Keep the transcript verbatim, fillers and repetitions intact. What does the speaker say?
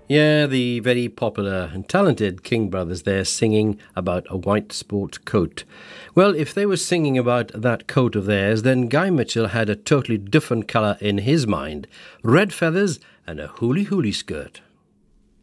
Yeah, the very popular and talented King Brothers there singing about a white sport coat. Well, if they were singing about that coat of theirs, then Guy Mitchell had a totally different colour in his mind. Red feathers and a hooly hooly skirt.